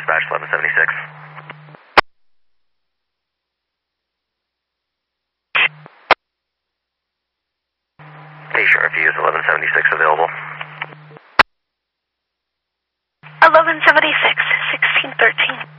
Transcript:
dispatch 1176. KSHRP is 1176 available. 1176, 1613.